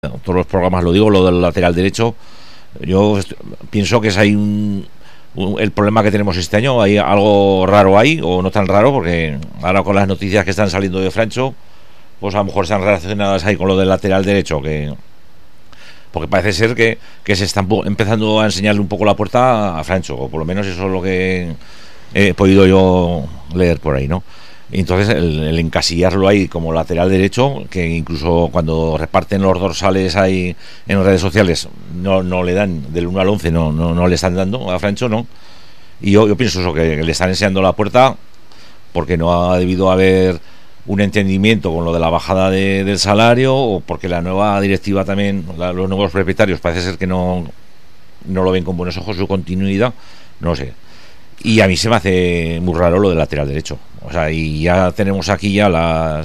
todos los programas lo digo, lo del lateral derecho. Yo pienso que es ahí el problema que tenemos este año. Hay algo raro ahí, o no tan raro, porque ahora con las noticias que están saliendo de Francho, pues a lo mejor están relacionadas ahí con lo del lateral derecho, porque parece ser que se están empezando a enseñarle un poco la puerta a Francho, o por lo menos eso es lo que he podido yo leer por ahí, ¿no? Y entonces el encasillarlo ahí como lateral derecho, que incluso cuando reparten los dorsales ahí en redes sociales no le dan del 1 al 11, no le están dando a Francho, ¿no? Y yo pienso eso, que le están enseñando la puerta porque no ha debido haber un entendimiento con lo de la bajada del salario, o porque la nueva directiva también, los nuevos propietarios parece ser que no lo ven con buenos ojos su continuidad, no sé. Y a mí se me hace muy raro lo del lateral derecho. O sea, y ya tenemos aquí ya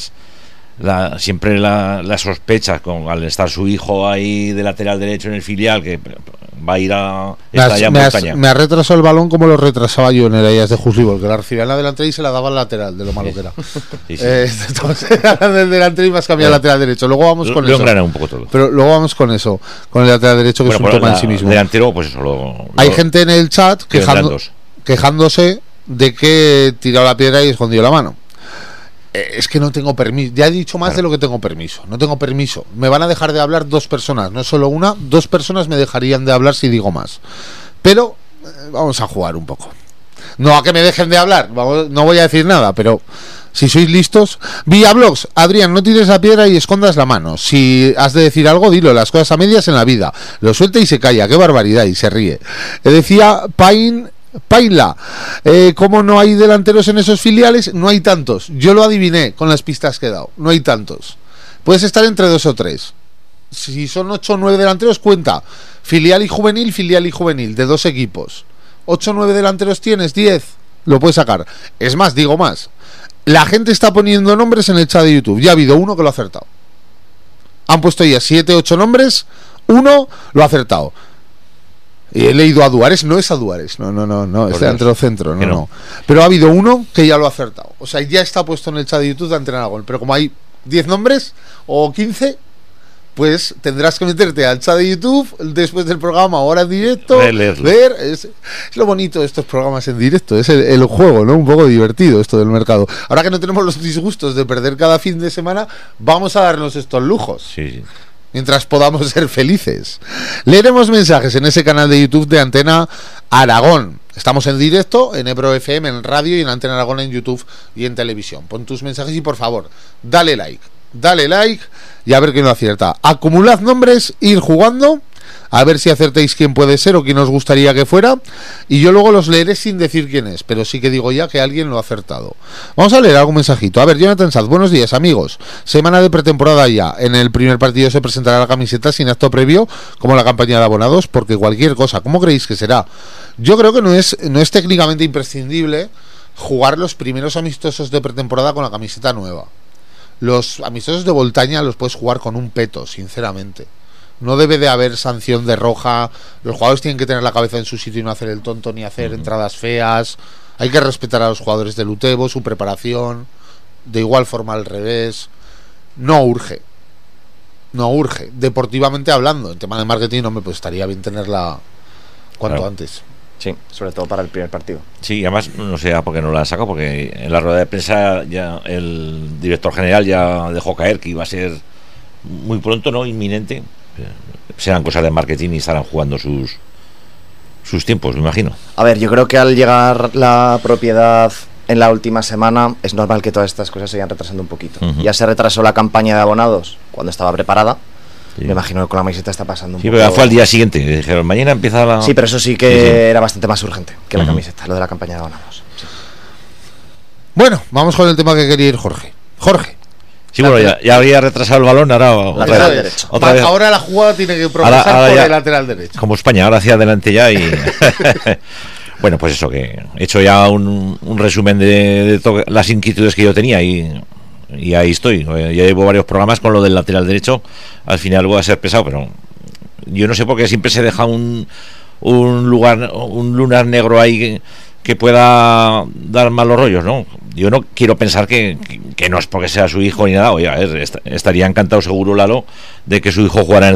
siempre las sospechas al estar su hijo ahí de lateral derecho en el filial, que va a ir a montaña. Me ha retrasado el balón como lo retrasaba yo en el Ayas de Jusibol, que la recibía en la delantera y se la daba al lateral, de lo malo que era. Sí. Entonces era del delantero y me has cambiado al lateral derecho. Luego vamos con eso. Lo engrana un poco todo. Pero luego vamos con eso, con el lateral derecho, que es un tema en sí mismo. Delantero, pues eso. Hay gente en el chat quejándose de que tiró la piedra y escondió la mano. Es que no tengo permiso. Ya he dicho más de lo que tengo permiso. No tengo permiso. Me van a dejar de hablar 2 personas, no solo una. 2 personas me dejarían de hablar si digo más. Pero vamos a jugar un poco. No a que me dejen de hablar. No voy a decir nada, pero si sois listos. Villablogs, Adrián, no tires la piedra y escondas la mano. Si has de decir algo, dilo. Las cosas a medias en la vida. Lo suelta y se calla. Qué barbaridad. Y se ríe. Decía Paila, ¿cómo no hay delanteros en esos filiales? No hay tantos. Yo lo adiviné con las pistas que he dado. No hay tantos. Puedes estar entre 2 o 3. Si son 8 o 9 delanteros, cuenta. Filial y juvenil, de 2 equipos. 8 o 9 delanteros tienes, 10. Lo puedes sacar. Es más, digo más. La gente está poniendo nombres en el chat de YouTube. Ya ha habido uno que lo ha acertado. Han puesto ya 7, 8 nombres. Uno lo ha acertado. Y he leído a Duárez, no es a Duárez, no, es delantero centro, no. Pero ha habido uno que ya lo ha acertado. O sea, ya está puesto en el chat de YouTube de Antena Aragón. Pero como hay 10 nombres o 15, pues tendrás que meterte al chat de YouTube después del programa, ahora en directo, ver. Es lo bonito de estos programas en directo, es el juego, ¿no? Un poco divertido esto del mercado. Ahora que no tenemos los disgustos de perder cada fin de semana, vamos a darnos estos lujos. Sí. Mientras podamos ser felices. Leeremos mensajes en ese canal de YouTube de Antena Aragón. Estamos en directo en Ebro FM, en radio, y en Antena Aragón en YouTube y en televisión. Pon tus mensajes y por favor, dale like y a ver quién lo acierta. Acumulad nombres, ir jugando, a ver si acertáis quién puede ser o quién os gustaría que fuera, y yo luego los leeré sin decir quién es, pero sí que digo ya que alguien lo ha acertado. Vamos a leer algún mensajito. A ver, Jonathan Saz, buenos días amigos, semana de pretemporada ya. En el primer partido se presentará la camiseta sin acto previo como la campaña de abonados, porque cualquier cosa, ¿cómo creéis que será? Yo creo que no es técnicamente imprescindible jugar los primeros amistosos de pretemporada con la camiseta nueva. Los amistosos de Voltaña los puedes jugar con un peto, sinceramente. No debe de haber sanción de roja. Los jugadores tienen que tener la cabeza en su sitio y no hacer el tonto ni hacer entradas feas. Hay que respetar a los jugadores del Utebo, su preparación. De igual forma al revés. No urge. Deportivamente hablando, en tema de marketing, hombre, pues estaría bien tenerla cuanto antes. Sí, sobre todo para el primer partido. Sí, además no sé por qué no la han sacado, porque en la rueda de prensa ya el director general ya dejó caer que iba a ser muy pronto, ¿no? Inminente. Serán cosas de marketing y estarán jugando sus tiempos, me imagino. A ver, yo creo que al llegar la propiedad en la última semana es normal que todas estas cosas se vayan retrasando un poquito. Ya se retrasó la campaña de abonados cuando estaba preparada. Sí. Me imagino que con la camiseta está pasando un poco. Sí, pero fue al día siguiente. Dijeron, mañana empieza la... Sí, pero eso sí que era bastante más urgente que la camiseta, lo de la campaña de abonados. Sí. Bueno, vamos con el tema que quería ir Jorge. Sí, bueno, ya había retrasado el balón, ahora lateral derecho. Otra vez. Ahora la jugada tiene que progresar por el lateral derecho. Como España, ahora hacia adelante ya y... Bueno, pues eso, que he hecho ya un resumen de las inquietudes que yo tenía y ahí estoy. Ya llevo varios programas con lo del lateral derecho. Al final voy a ser pesado, pero yo no sé por qué siempre se deja un lunar negro ahí que pueda dar malos rollos, ¿no? Yo no quiero pensar que no es porque sea su hijo ni nada. Oye, estaría encantado seguro Lalo de que su hijo jugara en